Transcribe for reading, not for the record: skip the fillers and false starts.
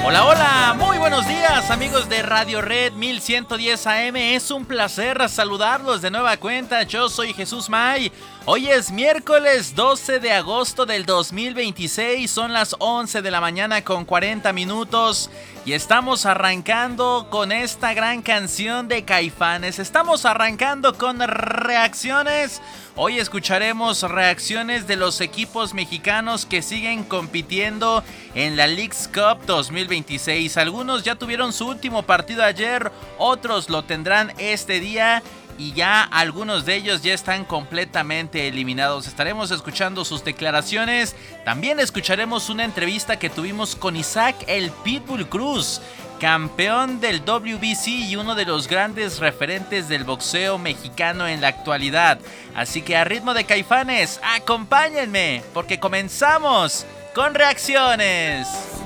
Hola, hola, muy buenos días amigos de Radio Red 1110 AM, es un placer saludarlos de nueva cuenta, yo soy Jesús May. Hoy es miércoles 12 de agosto del 2026, son las 11 de la mañana con 40 minutos y estamos arrancando con esta gran canción de Caifanes, estamos arrancando con reacciones. Hoy escucharemos reacciones de los equipos mexicanos que siguen compitiendo en la Leagues Cup 2026. Algunos ya tuvieron su último partido ayer, otros lo tendrán este día y ya algunos de ellos ya están completamente eliminados. Estaremos escuchando sus declaraciones. También escucharemos una entrevista que tuvimos con Isaac el Pitbull Cruz, campeón del WBC y uno de los grandes referentes del boxeo mexicano en la actualidad. Así que a ritmo de Caifanes, acompáñenme porque comenzamos con reacciones.